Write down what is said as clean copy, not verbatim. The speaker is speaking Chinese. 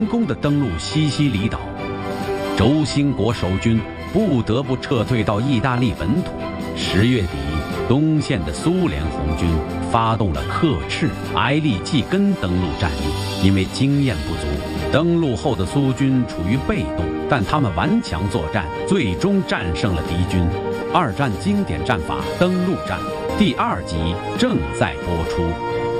功地登陆西西里岛，轴心国守军不得不撤退到意大利本土。10月底，东线的苏联红军发动了克赤、埃利季根登陆战役。因为经验不足，登陆后的苏军处于被动，但他们顽强作战，最终战胜了敌军。二战经典战法登陆战第2集正在播出。